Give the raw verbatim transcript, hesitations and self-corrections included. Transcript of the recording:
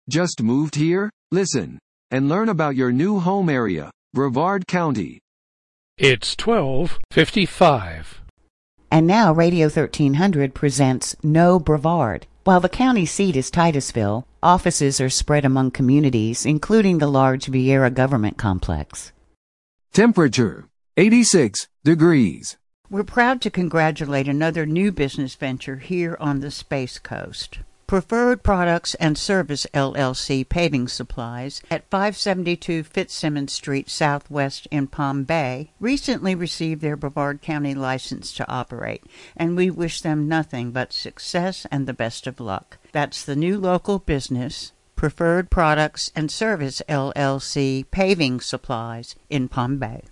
Just moved here? Listen and learn about your new home area, Brevard County. It's twelve fifty-five. And now Radio thirteen hundred presents Know Brevard. While the county seat is Titusville, offices are spread among communities, including the large Vieira Government Complex. Temperature, eighty-six degrees. We're proud to congratulate another new business venture here on the Space Coast. Preferred Products and Service L L C Paving Supplies at five seventy-two Fitzsimmons Street Southwest in Palm Bay recently received their Brevard County license to operate, and we wish them nothing but success and the best of luck. That's the new local business, Preferred Products and Service L L C Paving Supplies in Palm Bay.